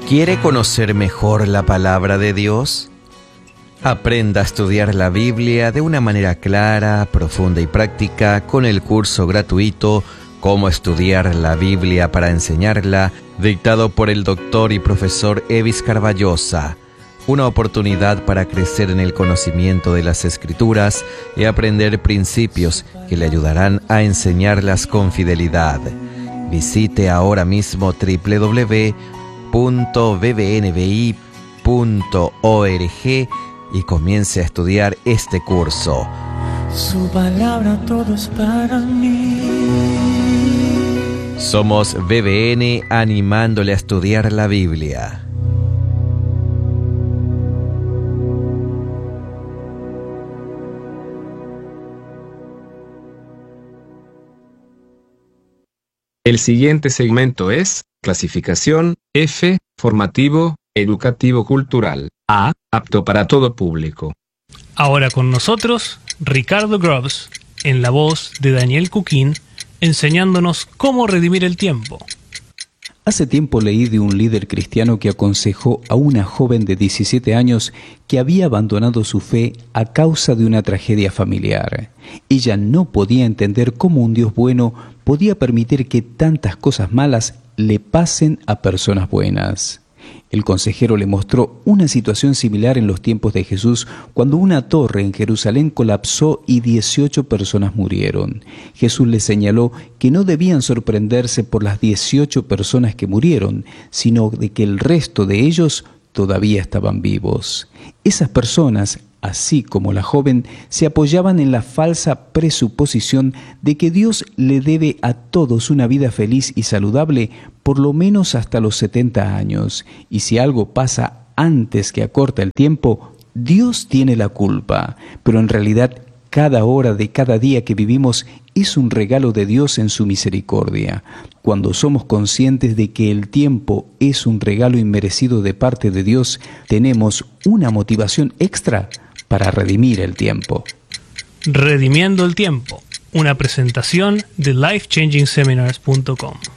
¿Quiere conocer mejor la palabra de Dios? Aprenda a estudiar la Biblia de una manera clara, profunda y práctica con el curso gratuito Cómo estudiar la Biblia para enseñarla, dictado por el doctor y profesor Evis Carballosa. Una oportunidad para crecer en el conocimiento de las Escrituras y aprender principios que le ayudarán a enseñarlas con fidelidad. Visite ahora mismo www.bbnbi.org y comience a estudiar este curso. Su palabra todo es para mí. Somos BBN animándole a estudiar la Biblia. El siguiente segmento es clasificación F, formativo, educativo cultural. A, apto para todo público. Ahora con nosotros, Ricardo Grubbs, en la voz de Daniel Cuquín, enseñándonos cómo redimir el tiempo. Hace tiempo leí de un líder cristiano que aconsejó a una joven de 17 años que había abandonado su fe a causa de una tragedia familiar. Ella no podía entender cómo un Dios bueno podía permitir que tantas cosas malas le pasen a personas buenas. El consejero le mostró una situación similar en los tiempos de Jesús, cuando una torre en Jerusalén colapsó y 18 personas murieron. Jesús les señaló que no debían sorprenderse por las 18 personas que murieron, sino de que el resto de ellos todavía estaban vivos. Esas personas, así como la joven, se apoyaban en la falsa presuposición de que Dios le debe a todos una vida feliz y saludable por lo menos hasta los 70 años, y si algo pasa antes que acorta el tiempo, Dios tiene la culpa. Pero en realidad, cada hora de cada día que vivimos es un regalo de Dios en su misericordia. Cuando somos conscientes de que el tiempo es un regalo inmerecido de parte de Dios, tenemos una motivación extra para redimir el tiempo. Redimiendo el tiempo, una presentación de lifechangingseminars.com.